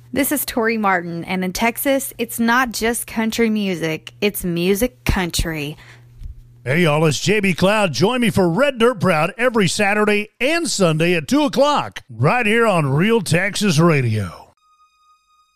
This is Tori Martin, and in Texas, it's not just country music, it's music country. Hey, y'all, it's JB Cloud. Join me for Red Dirt Proud every Saturday and Sunday at 2 o'clock, right here on Real Texas Radio.